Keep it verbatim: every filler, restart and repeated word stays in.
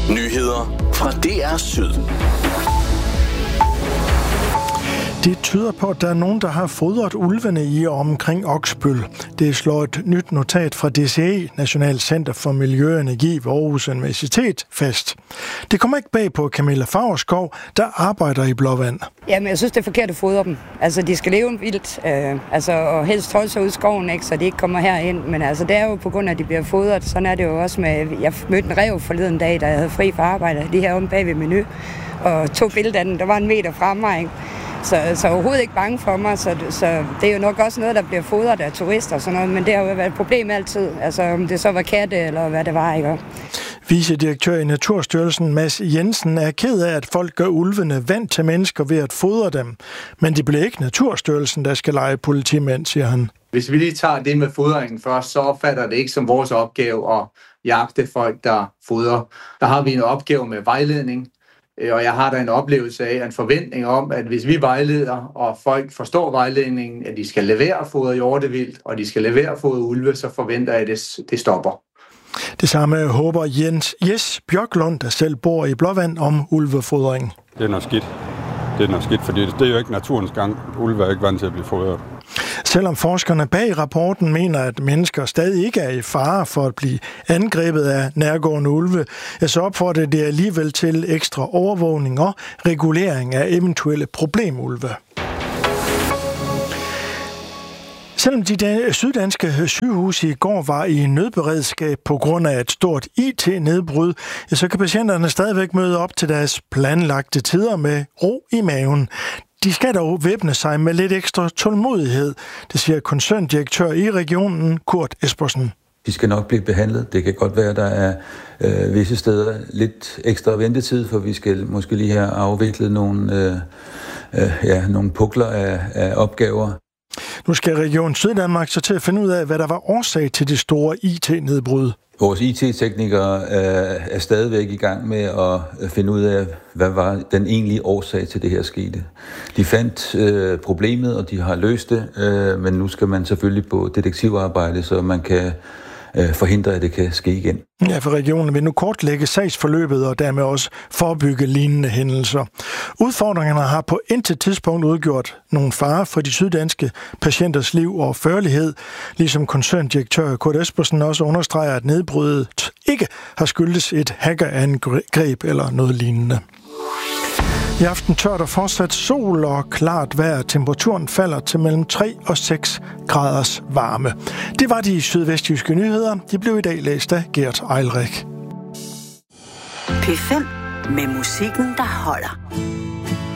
Nyheder fra D R Syd. Det tyder på, at der er nogen, der har fodret ulvene i og omkring Oksbøl. Det slår et nyt notat fra D C E, National Center for Miljø og Energi ved Aarhus Universitet, fast. Det kommer ikke bag på Camilla Fagerskov, der arbejder i Blåvand. Jamen, jeg synes, det er forkert at fodre dem. Altså, de skal leve vildt, øh, altså, og helst holde sig ud i skoven, ikke, så de ikke kommer herind. Men altså, det er jo på grund af, at de bliver fodret. Sådan er det jo også med... Jeg mødte en ræv forleden dag, da jeg havde fri fra arbejde, lige heromme bag ved Menu, og tog billeder af den. Der var en meter fra mig, ikke? Så, så overhovedet ikke bange for mig, så, så det er jo nok også noget, der bliver fodret af turister og sådan noget, men det har jo været et problem altid, altså om det så var katte eller hvad det var, ikke? Vicedirektør i Naturstyrelsen Mads Jensen er ked af, at folk gør ulvene vant til mennesker ved at fodre dem, men det bliver ikke Naturstyrelsen, der skal lege politimænd, siger han. Hvis vi lige tager det med fodringen først, så opfatter det ikke som vores opgave at jagte folk, der fodrer. Der har vi en opgave med vejledning. Og jeg har da en oplevelse af, en forventning om, at hvis vi vejleder, og folk forstår vejledningen, at de skal levere at fodre hjortevildt, og de skal levere at fodre ulve, så forventer jeg, at det, det stopper. Det samme håber Jens Jes Bjørklund, der selv bor i Blåvand, om ulvefodring. Det er noget skidt. Det er noget skidt, fordi det er jo ikke naturens gang. Ulve er ikke vant til at blive fodret. Selvom forskerne bag rapporten mener, at mennesker stadig ikke er i fare for at blive angrebet af nærgående ulve, så opfordrer det alligevel til ekstra overvågning og regulering af eventuelle problemulve. Selvom de syddanske sygehuse i går var i nødberedskab på grund af et stort I T-nedbrud, så kan patienterne stadigvæk møde op til deres planlagte tider med ro i maven. De skal dog væbne sig med lidt ekstra tålmodighed, det siger koncerndirektør i regionen Kurt Espersen. De skal nok blive behandlet. Det kan godt være, at der er øh, visse steder lidt ekstra ventetid, for vi skal måske lige have afviklet nogle, øh, øh, ja, nogle pukler af, af opgaver. Nu skal Region Syddanmark så til at finde ud af, hvad der var årsag til det store I T-nedbrud. Vores I T-teknikere øh, er stadigvæk i gang med at finde ud af, hvad var den egentlige årsag til det her skete. De fandt øh, problemet, og de har løst det, øh, men nu skal man selvfølgelig på detektivarbejde, så man kan øh, forhindre, at det kan ske igen. Ja, for regionen vil nu kortlægge sagsforløbet og dermed også forebygge lignende hændelser. Udfordringerne har på intet tidspunkt udgjort nogen fare for de syddanske patienters liv og førlighed, ligesom koncerndirektør Kurt Espersen også understreger, at nedbruddet ikke har skyldes et hackerangreb eller noget lignende. I aften tørt og fortsat sol og klart vejr. Temperaturen falder til mellem tre og seks graders varme. Det var de sydvestjyske nyheder. De blev i dag læst af Gert Eilrik. P fem med musikken, der holder.